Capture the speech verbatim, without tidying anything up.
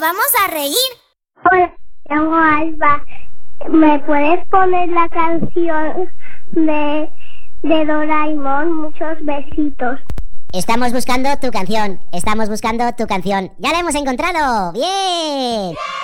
vamos a reír. Hola, me llamo Alba. ¿Me puedes poner la canción de, de Doraemon? Muchos besitos. Estamos buscando tu canción. Estamos buscando tu canción. ¡Ya la hemos encontrado! ¡Bien!